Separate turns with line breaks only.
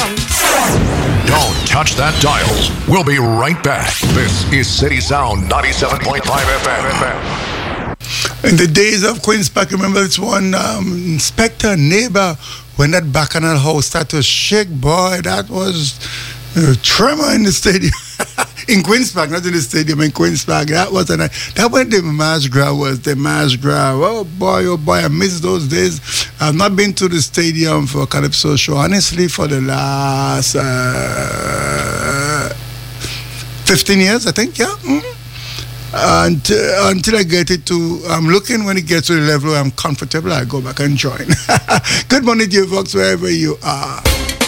Don't touch that dial. We'll be right back. This is City Sound 97.5 FM.
In the days of Queen's Park, remember this one inspector neighbor when that Bacchanal house started to shake, boy, that was a tremor in the stadium. In Queen's Park, not in the stadium, in Queen's Park. That was that when the March Gras was the March Gras. Oh boy, I miss those days. I've not been to the stadium for a Calypso show, honestly, for the last 15 years, I think, yeah. Until I get it to, I'm looking when it gets to the level where I'm comfortable, I go back and join. Good morning to you folks, wherever you are.